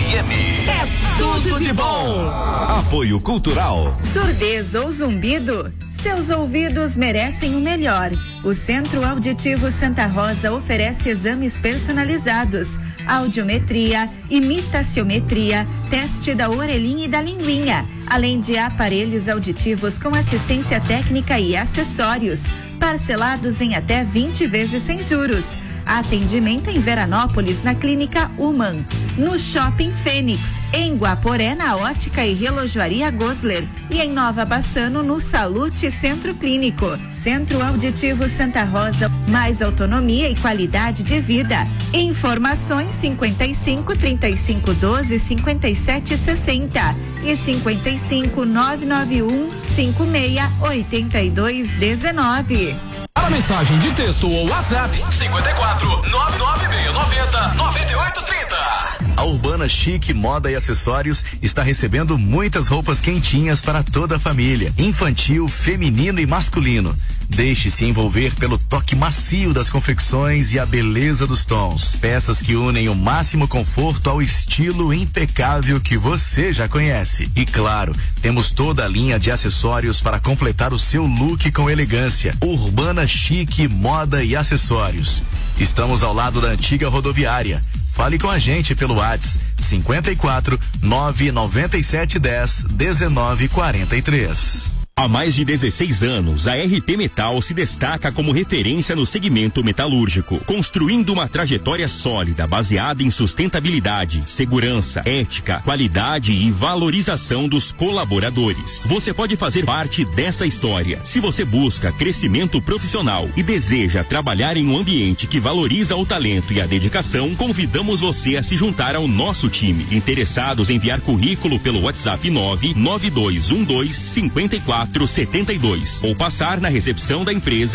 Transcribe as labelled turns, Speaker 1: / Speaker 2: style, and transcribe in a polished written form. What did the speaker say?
Speaker 1: FM. É tudo de bom. Apoio Cultural.
Speaker 2: Surdez ou zumbido? Seus ouvidos merecem o melhor. O Centro Auditivo Santa Rosa oferece exames personalizados, audiometria, imitaciometria, teste da orelhinha e da linguinha, além de aparelhos auditivos com assistência técnica e acessórios, parcelados em até 20 vezes sem juros. Atendimento em Veranópolis, na Clínica Human, no Shopping Fênix, em Guaporé, na Ótica e Relojoaria Gosler, e em Nova Bassano, no Salute Centro Clínico. Centro Auditivo Santa Rosa, mais autonomia e qualidade de vida. Informações 55 35 12 57 60 e 55 991 56 82 19.
Speaker 3: Para mensagem de texto ou WhatsApp
Speaker 1: 54 99690 9830. A Urbana Chique Moda e Acessórios está recebendo muitas roupas quentinhas para toda a família, infantil, feminino e masculino. Deixe-se envolver pelo toque macio das confecções e a beleza dos tons. Peças que unem o máximo conforto ao estilo impecável que você já conhece. E claro, temos toda a linha de acessórios para completar o seu look com elegância. Urbana Chique Moda e Acessórios. Estamos ao lado da antiga rodoviária. Fale com a gente pelo WhatsApp 54 997 10 19 43.
Speaker 4: Há mais de 16 anos, a RP Metal se destaca como referência no segmento metalúrgico, construindo uma trajetória sólida baseada em sustentabilidade, segurança, ética, qualidade e valorização dos colaboradores. Você pode fazer parte dessa história. Se você busca crescimento profissional e deseja trabalhar em um ambiente que valoriza o talento e a dedicação, convidamos você a se juntar ao nosso time. Interessados em enviar currículo pelo WhatsApp 99212 5472 ou passar na recepção da empresa